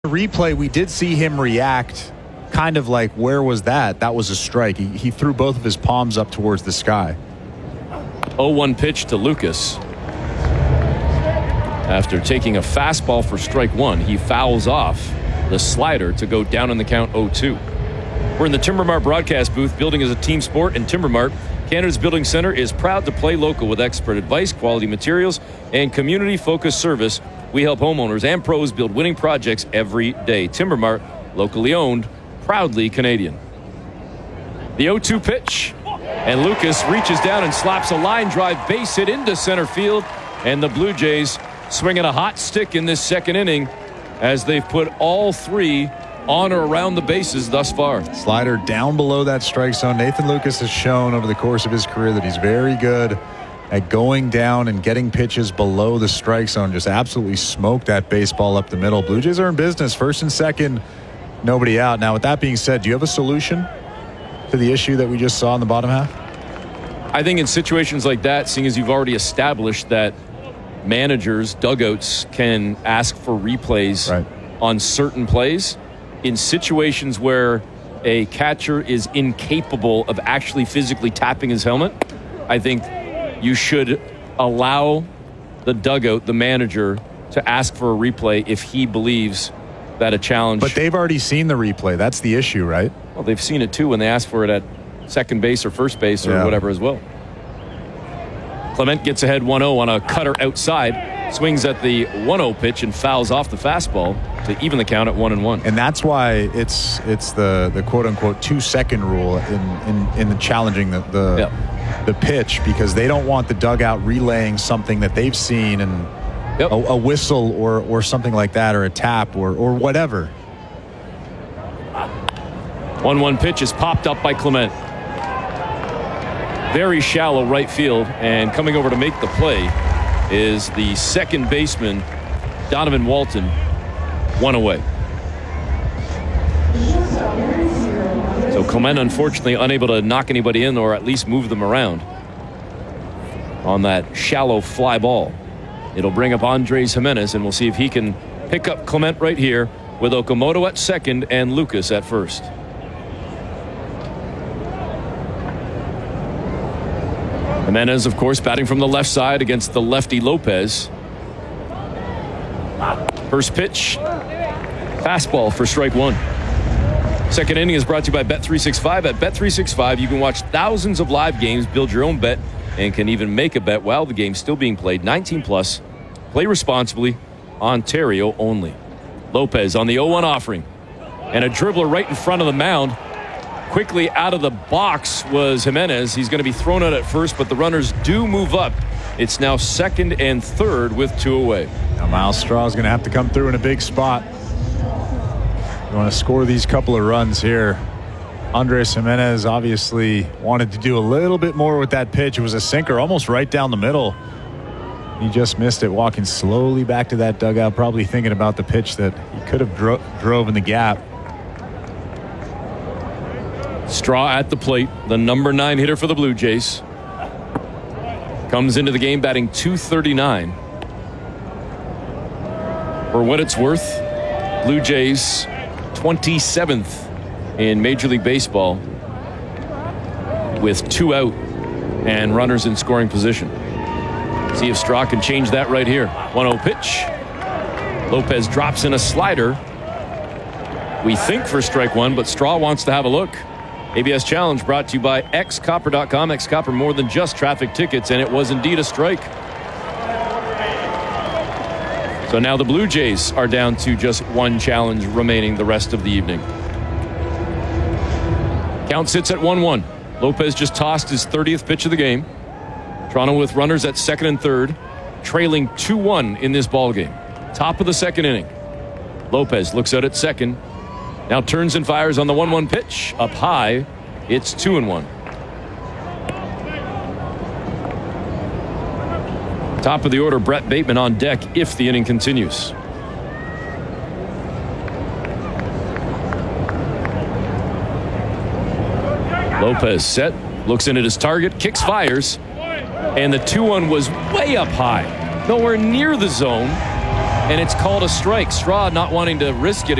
Replay, we did see him react kind of like, where was that? That was a strike. He threw both of his palms up towards the sky. 0-1 pitch to Lucas. After taking a fastball for strike one, he fouls off the slider to go down in the count 0-2. We're in the TimberMart broadcast booth. Building is a team sport, and TimberMart, Canada's building center, is proud to play local with expert advice, quality materials, and community-focused service. We help homeowners and pros build winning projects every day. TimberMart, locally owned, proudly Canadian. The 0-2 pitch, and Lucas reaches down and slaps a line drive base hit into center field, and the Blue Jays swinging a hot stick in this second inning as they've put all three on or around the bases thus far. Slider down below that strike zone. Nathan Lucas has shown over the course of his career that he's very good at going down and getting pitches below the strike zone. Just absolutely smoked that baseball up the middle. Blue Jays are in business. First and second, nobody out. Now, with that being said, do you have a solution to the issue that we just saw in the bottom half? I think in situations like that, seeing as you've already established that managers, dugouts can ask for replays on certain plays, in situations where a catcher is incapable of actually physically tapping his helmet, I think you should allow the dugout, the manager, to ask for a replay if he believes that a challenge. But they've already seen the replay. That's the issue, right? Well, they've seen it too when they ask for it at second base or first base or whatever as well. Clement gets ahead 1-0 on a cutter outside, swings at the 1-0 pitch and fouls off the fastball to even the count at 1-1. And that's why it's the quote unquote 2-second rule in the challenging the pitch, because they don't want the dugout relaying something that they've seen and a whistle or something like that, or a tap or whatever. 1-1 pitch is popped up by Clement. Very shallow right field, and coming over to make the play is the second baseman, Donovan Walton, one away. So Clement, unfortunately, unable to knock anybody in or at least move them around on that shallow fly ball. It'll bring up Andres Jimenez, and we'll see if he can pick up Clement right here with Okamoto at second and Lucas at first. Jimenez, of course, batting from the left side against the lefty Lopez. First pitch, fastball for strike one. Second inning is brought to you by Bet365. At Bet365, you can watch thousands of live games, build your own bet, and can even make a bet while the game's still being played. 19 plus. Play responsibly. Ontario only. Lopez on the 0-1 offering. And a dribbler right in front of the mound. Quickly out of the box was Jimenez. He's going to be thrown out at first, but the runners do move up. It's now second and third with two away. Now Myles Straw is going to have to come through in a big spot. You want to score these couple of runs here. Andres Jimenez obviously wanted to do a little bit more with that pitch. It was a sinker almost right down the middle. He just missed it, walking slowly back to that dugout, probably thinking about the pitch that he could have drove in the gap. Straw at the plate, the number 9 hitter for the Blue Jays. Comes into the game batting .239. For what it's worth, Blue Jays 27th in Major League Baseball with 2 out and runners in scoring position. See if Straw can change that right here. 1-0 pitch. Lopez drops in a slider. We think for strike one, but Straw wants to have a look. ABS Challenge brought to you by xcopper.com. Xcopper, more than just traffic tickets, and it was indeed a strike. So now the Blue Jays are down to just one challenge remaining the rest of the evening. Count sits at 1-1. Lopez just tossed his 30th pitch of the game. Toronto with runners at second and third, trailing 2-1 in this ballgame. Top of the second inning. Lopez looks out at second. Now turns and fires on the 1-1 pitch. Up high, it's 2-1. Top of the order, Brett Bateman on deck if the inning continues. Lopez set, looks in at his target, kicks, fires, and the 2-1 was way up high, nowhere near the zone. and it's called a strike. Straw not wanting to risk getting